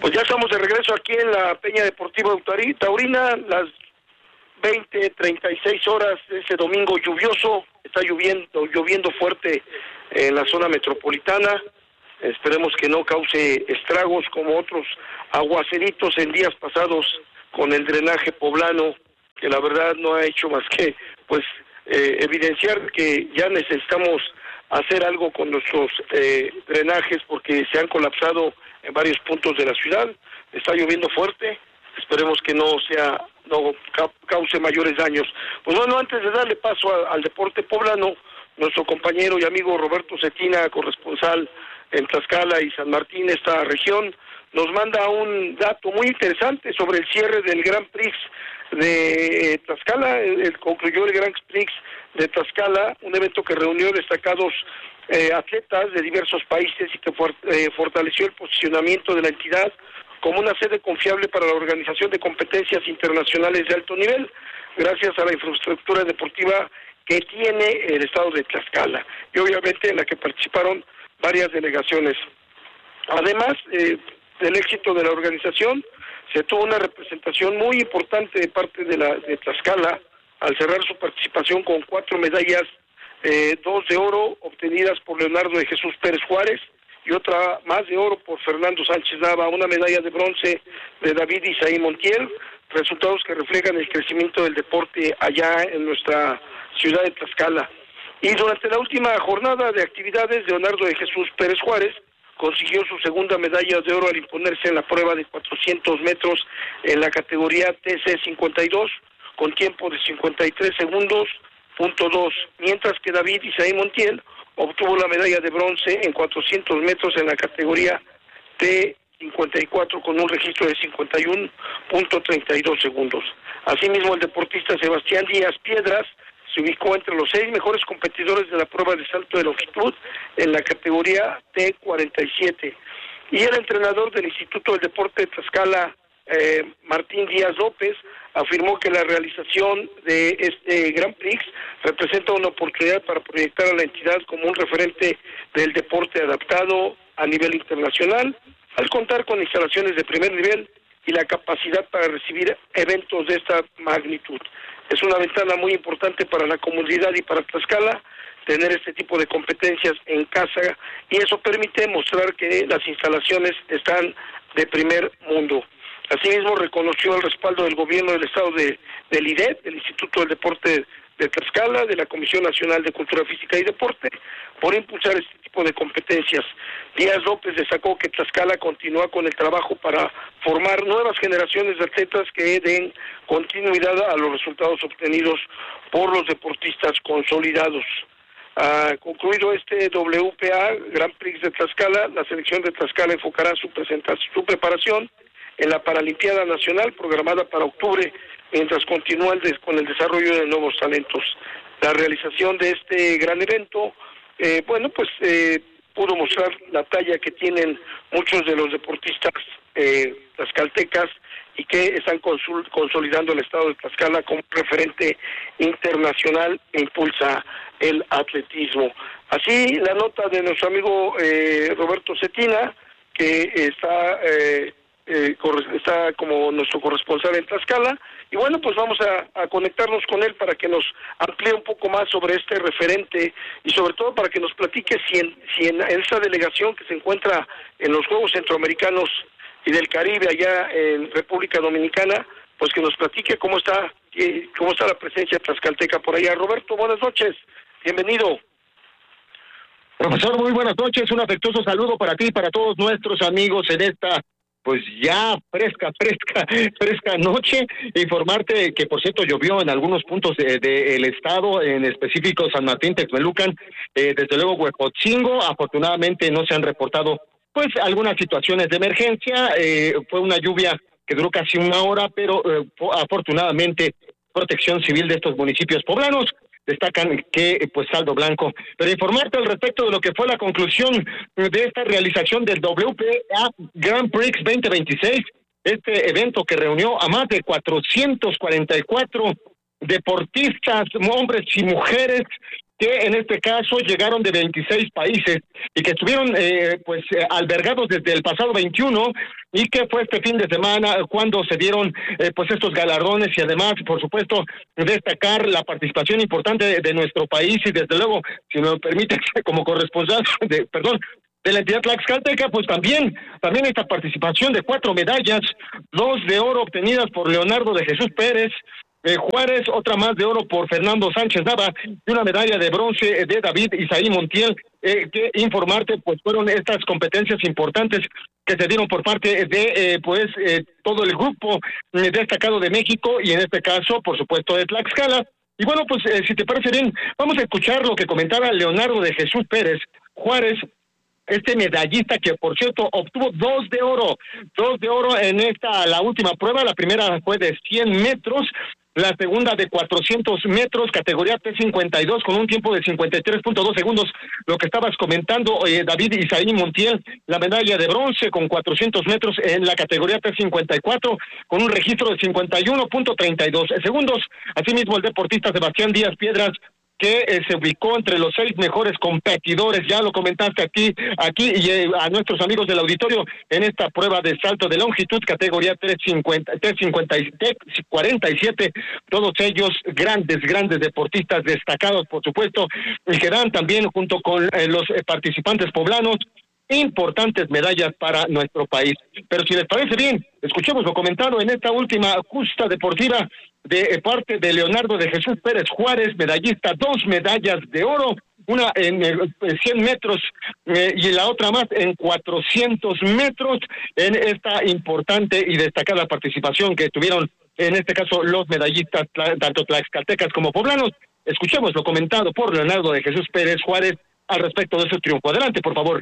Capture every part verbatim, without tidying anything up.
Pues ya estamos de regreso aquí en la Peña Deportiva Taurina, las veinte treinta y seis horas de ese domingo lluvioso. Está lloviendo, lloviendo fuerte en la zona metropolitana. Esperemos que no cause estragos como otros aguaceritos en días pasados con el drenaje poblano, que la verdad no ha hecho más que pues eh, evidenciar que ya necesitamos hacer algo con nuestros eh, drenajes porque se han colapsado en varios puntos de la ciudad. Está lloviendo fuerte, esperemos que no sea no ca cause mayores daños. Pues bueno, antes de darle paso a, al deporte poblano, nuestro compañero y amigo Roberto Cetina, corresponsal en Tlaxcala y San Martín, esta región, nos manda un dato muy interesante sobre el cierre del Grand Prix de Tlaxcala. El, el, concluyó el Grand Prix de Tlaxcala, un evento que reunió destacados eh, atletas de diversos países y que for, eh, fortaleció el posicionamiento de la entidad como una sede confiable para la organización de competencias internacionales de alto nivel, gracias a la infraestructura deportiva que tiene el estado de Tlaxcala, y obviamente en la que participaron varias delegaciones. Además eh, del éxito de la organización, se tuvo una representación muy importante de parte de la de Tlaxcala, al cerrar su participación con cuatro medallas, eh, dos de oro obtenidas por Leonardo de Jesús Pérez Juárez, y otra más de oro por Fernando Sánchez Nava, una medalla de bronce de David Isaí Montiel, resultados que reflejan el crecimiento del deporte allá en nuestra ciudad de Tlaxcala. Y durante la última jornada de actividades, Leonardo de Jesús Pérez Juárez consiguió su segunda medalla de oro al imponerse en la prueba de cuatrocientos metros en la categoría T C cincuenta y dos, con tiempo de cincuenta y tres segundos, punto dos, mientras que David Isaí Montiel obtuvo la medalla de bronce en cuatrocientos metros en la categoría T cincuenta y cuatro con un registro de cincuenta y uno punto treinta y dos segundos. Asimismo, el deportista Sebastián Díaz Piedras se ubicó entre los seis mejores competidores de la prueba de salto de longitud en la categoría T cuarenta y siete. Y el entrenador del Instituto del Deporte de Tlaxcala, eh, Martín Díaz López, afirmó que la realización de este Grand Prix representa una oportunidad para proyectar a la entidad como un referente del deporte adaptado a nivel internacional, al contar con instalaciones de primer nivel y la capacidad para recibir eventos de esta magnitud. Es una ventana muy importante para la comunidad y para Tlaxcala tener este tipo de competencias en casa, y eso permite mostrar que las instalaciones están de primer mundo. Asimismo, reconoció el respaldo del gobierno del estado de, del I D E T, del Instituto del Deporte de Tlaxcala, de la Comisión Nacional de Cultura Física y Deporte, por impulsar este tipo de competencias. Díaz López destacó que Tlaxcala continúa con el trabajo para formar nuevas generaciones de atletas que den continuidad a los resultados obtenidos por los deportistas consolidados. Ah, concluido este W P A, Grand Prix de Tlaxcala, la selección de Tlaxcala enfocará su, presentación, su preparación en la Paralimpiada Nacional programada para octubre, mientras continúa el des, con el desarrollo de nuevos talentos. La realización de este gran evento, eh, bueno, pues eh, pudo mostrar la talla que tienen muchos de los deportistas eh, tlaxcaltecas y que están consul, consolidando el estado de Tlaxcala como referente internacional e impulsa el atletismo. Así, la nota de nuestro amigo eh, Roberto Cetina, que está... Eh, Eh, está como nuestro corresponsal en Tlaxcala, y bueno, pues vamos a, a conectarnos con él para que nos amplíe un poco más sobre este referente y sobre todo para que nos platique si en, si en, en esta delegación que se encuentra en los Juegos Centroamericanos y del Caribe allá en República Dominicana, pues que nos platique cómo está cómo está la presencia tlaxcalteca por allá. Roberto, buenas noches, bienvenido. Profesor, muy buenas noches, un afectuoso saludo para ti y para todos nuestros amigos en esta pues ya fresca, fresca, fresca noche. Informarte que, por cierto, llovió en algunos puntos del de, de estado, en específico San Martín, Texmelucan, eh, desde luego Huejotzingo. Afortunadamente no se han reportado pues algunas situaciones de emergencia. Eh, fue una lluvia que duró casi una hora, pero eh, afortunadamente Protección Civil de estos municipios poblanos destacan que pues saldo blanco. Pero informarte al respecto de lo que fue la conclusión de esta realización del W P A Grand Prix veinte veintiséis, este evento que reunió a más de cuatrocientos cuarenta y cuatro deportistas, hombres y mujeres, que en este caso llegaron de veintiséis países y que estuvieron eh, pues eh, albergados desde el pasado veintiuno y que fue este fin de semana cuando se dieron eh, pues estos galardones y además, por supuesto, destacar la participación importante de, de nuestro país y desde luego, si me lo permite, como corresponsal de, perdón, de la entidad tlaxcalteca, pues también, también esta participación de cuatro medallas, dos de oro obtenidas por Leonardo de Jesús Pérez, Eh, Juárez, otra más de oro por Fernando Sánchez Nava y una medalla de bronce de David Isaí Montiel, eh, que informarte, pues fueron estas competencias importantes que se dieron por parte de, eh, pues, eh, todo el grupo eh, destacado de México y en este caso, por supuesto, de Tlaxcala. Y bueno, pues, eh, si te parece bien, vamos a escuchar lo que comentaba Leonardo de Jesús Pérez Juárez, este medallista que, por cierto, obtuvo dos de oro, dos de oro en esta, la última prueba. La primera fue de cien metros, la segunda de cuatrocientos metros, categoría T cincuenta y dos, con un tiempo de cincuenta y tres punto dos segundos, lo que estabas comentando, eh, David Isaí Montiel, la medalla de bronce con cuatrocientos metros en la categoría T cincuenta y cuatro, con un registro de cincuenta y uno punto treinta y dos segundos. Asimismo, el deportista Sebastián Díaz Piedras, que eh, se ubicó entre los seis mejores competidores, ya lo comentaste aquí, aquí y eh, a nuestros amigos del auditorio, en esta prueba de salto de longitud, categoría tres cincuenta, T cincuenta y cuarenta y siete, todos ellos grandes, grandes deportistas destacados, por supuesto, y que dan también, junto con eh, los eh, participantes poblanos, importantes medallas para nuestro país. Pero si les parece bien, escuchemos lo comentado en esta última justa deportiva de parte de Leonardo de Jesús Pérez Juárez, medallista, dos medallas de oro, una en cien metros eh, y la otra más en cuatrocientos metros, en esta importante y destacada participación que tuvieron, en este caso, los medallistas, tanto tlaxcaltecas como poblanos. Escuchemos lo comentado por Leonardo de Jesús Pérez Juárez al respecto de su triunfo. Adelante, por favor.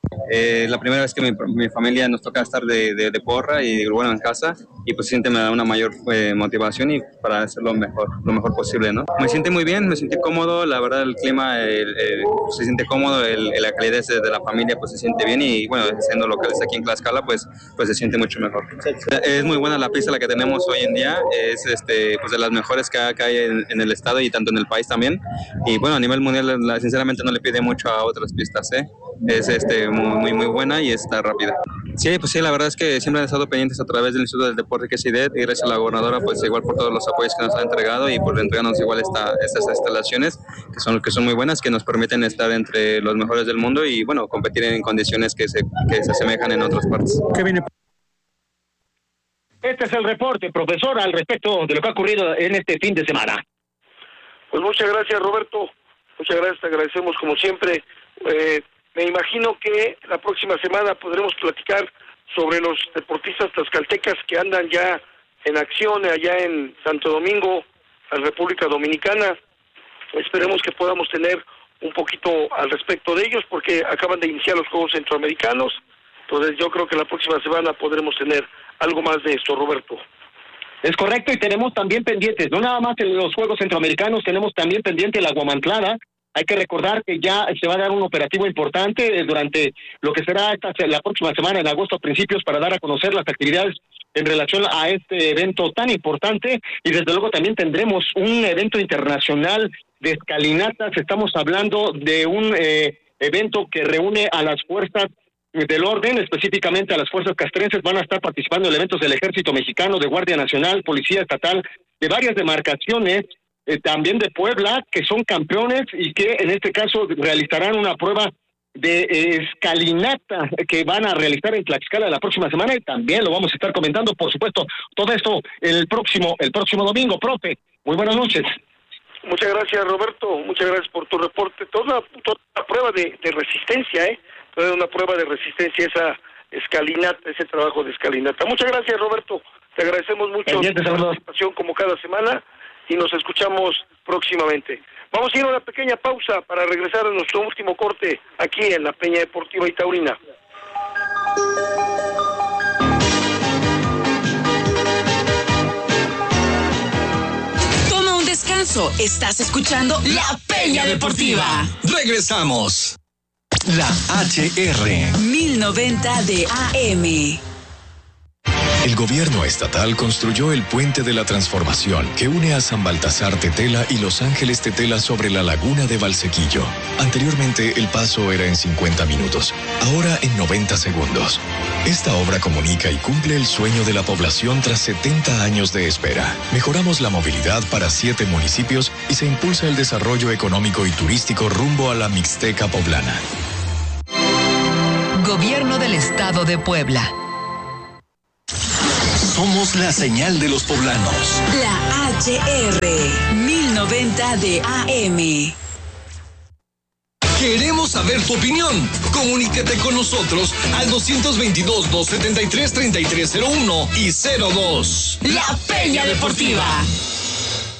Eh, la primera vez que mi, mi familia nos toca estar de, de, de porra y bueno en casa, y pues siente me da una mayor eh, motivación y para hacerlo mejor, lo mejor posible, ¿no? Me siento muy bien, me siento cómodo, la verdad el clima el, el, se siente cómodo, el, el, la calidez de la familia pues se siente bien y bueno, siendo locales aquí en Tlaxcala pues, pues se siente mucho mejor. Es muy buena la pista la que tenemos hoy en día, es este, pues de las mejores que, que hay en, en el estado y tanto en el país también, y bueno, a nivel mundial la, sinceramente no le pide mucho a otras pistas, ¿eh? Es este muy, muy, muy buena y está rápida. Sí, pues sí, la verdad es que siempre han estado pendientes a través del Instituto del Deporte que es I D E T y gracias a la gobernadora pues igual por todos los apoyos que nos ha entregado y por entregarnos igual esta, estas instalaciones que son, que son muy buenas, que nos permiten estar entre los mejores del mundo y bueno, competir en condiciones que se, que se asemejan en otras partes. ¿Qué viene? Este es el reporte, profesor, al respecto de lo que ha ocurrido en este fin de semana. Pues muchas gracias, Roberto. Muchas gracias, te agradecemos como siempre. Eh, Me imagino que la próxima semana podremos platicar sobre los deportistas tlaxcaltecas que andan ya en acción allá en Santo Domingo, en República Dominicana. Esperemos que podamos tener un poquito al respecto de ellos porque acaban de iniciar los Juegos Centroamericanos. Entonces yo creo que la próxima semana podremos tener algo más de esto, Roberto. Es correcto, y tenemos también pendientes, no nada más en los Juegos Centroamericanos, tenemos también pendiente la Guamantlada. Hay que recordar que ya se va a dar un operativo importante durante lo que será esta, la próxima semana, en agosto a principios, para dar a conocer las actividades en relación a este evento tan importante, y desde luego también tendremos un evento internacional de escalinatas. Estamos hablando de un eh, evento que reúne a las fuerzas del orden, específicamente a las fuerzas castrenses. Van a estar participando elementos del Ejército Mexicano, de Guardia Nacional, Policía Estatal, de varias demarcaciones, Eh, también de Puebla, que son campeones y que en este caso realizarán una prueba de eh, escalinata que van a realizar en Tlaxcala la próxima semana, y también lo vamos a estar comentando, por supuesto, todo esto el próximo el próximo domingo. Profe, muy buenas noches. Muchas gracias, Roberto, muchas gracias por tu reporte. Toda, toda una prueba de, de resistencia, ¿eh? Toda una prueba de resistencia esa escalinata, ese trabajo de escalinata. Muchas gracias, Roberto, te agradecemos mucho tu participación como cada semana, y nos escuchamos próximamente. Vamos a ir a una pequeña pausa para regresar a nuestro último corte aquí en la Peña Deportiva y Taurina. Toma un descanso. Estás escuchando La Peña Deportiva. Regresamos. La H R mil noventa de A M. El gobierno estatal construyó el Puente de la Transformación que une a San Baltasar Tetela y Los Ángeles Tetela sobre la laguna de Valsequillo. Anteriormente el paso era en cincuenta minutos, ahora en noventa segundos. Esta obra comunica y cumple el sueño de la población tras setenta años de espera. Mejoramos la movilidad para siete municipios y se impulsa el desarrollo económico y turístico rumbo a la Mixteca poblana. Gobierno del Estado de Puebla. Somos la señal de los poblanos. La H R mil noventa de A M. Queremos saber tu opinión. Comunícate con nosotros al dos veintidós, doscientos setenta y tres, treinta y tres cero uno y cero dos. La Peña Deportiva.